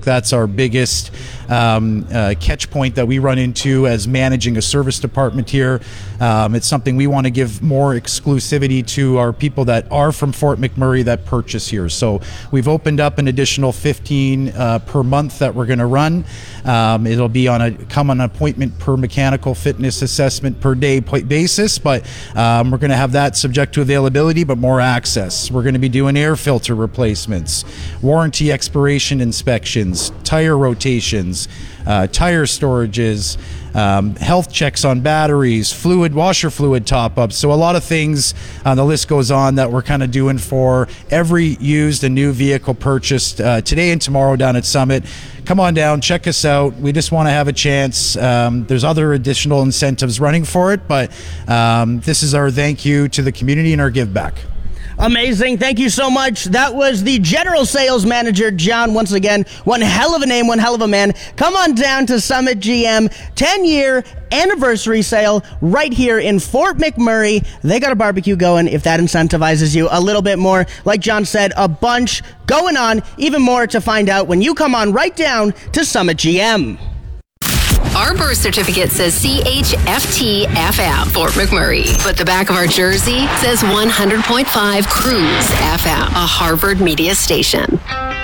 that's our biggest catch point that we run into as managing a service department here. It's something we want to give more exclusivity to our people that are from Fort McMurray that purchase here. So we've opened up an additional 15 per month that we're going to run. It'll be on an appointment per mechanical fitness assessment per day basis, but we're going to have that subject to availability, but more access. We're going to be doing air filter replacements, warranty expiration inspections, tire rotations, tire storages, health checks on batteries, washer fluid top-ups. So a lot of things, the list goes on, that we're kind of doing for every used and new vehicle purchased today and tomorrow down at Summit. Come on down, check us out. We just want to have a chance. There's other additional incentives running for it, but this is our thank you to the community and our give back. Amazing. Thank you so much. That was the General Sales Manager, John. Once again, one hell of a name, one hell of a man. Come on down to Summit GM 10-year anniversary sale right here in Fort McMurray. They got a barbecue going if that incentivizes you a little bit more. Like John said, a bunch going on, even more to find out when you come on right down to Summit GM. Our birth certificate says CHFT-FM, Fort McMurray. But the back of our jersey says 100.5 Cruise FM, a Harvard media station.